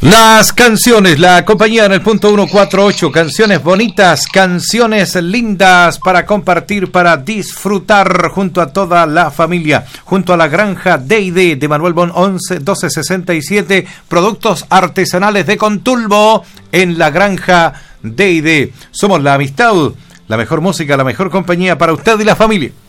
Las canciones, la compañía en el punto 148, canciones bonitas, canciones lindas para compartir, para disfrutar junto a toda la familia, junto a la granja D&D de Manuel Bon 1267, productos artesanales de Contulbo en la granja D&D. Somos la amistad, la mejor música, la mejor compañía para usted y la familia.